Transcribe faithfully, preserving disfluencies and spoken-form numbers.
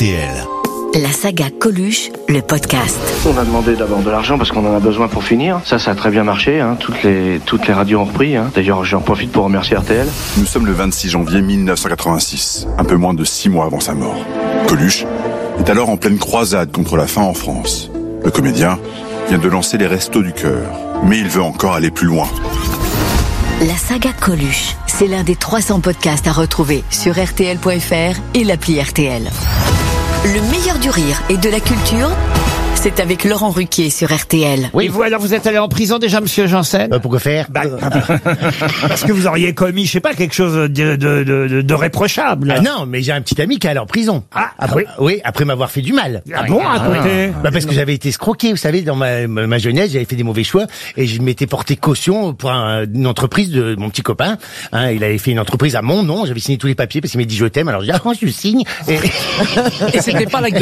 T L. La saga Coluche, le podcast. On a demandé d'abord de l'argent parce qu'on en a besoin pour finir. Ça, ça a très bien marché. Hein. Toutes les toutes les radios ont repris. Hein. D'ailleurs, j'en profite pour remercier R T L. Nous sommes le vingt-six janvier mille neuf cent quatre-vingt-six, un peu moins de six mois avant sa mort. Coluche est alors en pleine croisade contre la faim en France. Le comédien vient de lancer les Restos du Cœur, mais il veut encore aller plus loin. La saga Coluche, c'est l'un des trois cents podcasts à retrouver sur R T L point F R et l'appli R T L. Le meilleur du rire et de la culture, c'est avec Laurent Ruquier sur R T L. Oui, vous, alors vous êtes allé en prison déjà, monsieur Janssen? Euh, pourquoi faire bah, Parce que vous auriez commis, je sais pas, quelque chose de, de, de, de, de réprochable. Ah non, mais j'ai un petit ami qui est allé en prison. Ah, après, oui. oui, après m'avoir fait du mal. Ah bon, à côté Bah parce que j'avais été escroqué, vous savez, dans ma, ma, ma jeunesse, j'avais fait des mauvais choix et je m'étais porté caution pour un, une entreprise de mon petit copain. Hein, il avait fait une entreprise à mon nom, j'avais signé tous les papiers parce qu'il m'a dit je t'aime, alors j'ai dit ah je signe. Et, et c'était pas like